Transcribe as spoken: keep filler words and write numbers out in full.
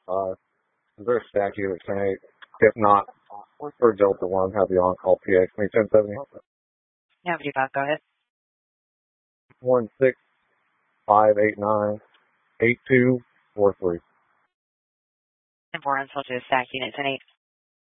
five. Is there a stack unit ten eight? If not, for Delta one, have the on-call P X. Me ten seventy. Yeah, what do you got? Go ahead. one six five eight nine eight two four three. And four until to stack unit ten eight.